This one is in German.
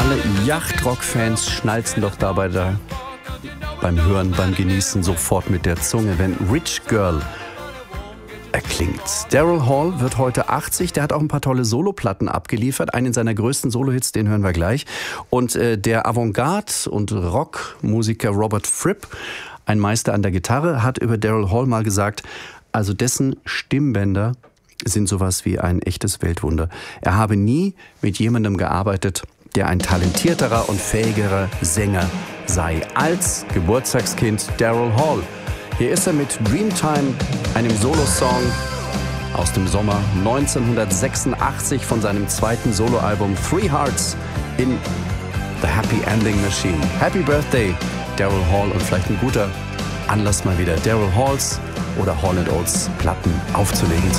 Alle Yachtrock-Fans schnalzen doch dabei beim Hören, beim Genießen sofort mit der Zunge, wenn Rich Girl erklingt. Daryl Hall wird heute 80, der hat auch ein paar tolle Soloplatten abgeliefert. Einen seiner größten Solohits, den hören wir gleich. Und der Avantgarde- und Rockmusiker Robert Fripp, ein Meister an der Gitarre, hat über Daryl Hall mal gesagt, also dessen Stimmbänder sind sowas wie ein echtes Weltwunder. Er habe nie mit jemandem gearbeitet, der ein talentierterer und fähigerer Sänger sei als Geburtstagskind Daryl Hall. Hier ist er mit Dreamtime, einem Solosong aus dem Sommer 1986 von seinem zweiten Soloalbum Three Hearts in The Happy Ending Machine. Happy Birthday, Daryl Hall, und vielleicht ein guter Anlass, mal wieder Daryl Halls oder Hall & Oates Platten aufzulegen.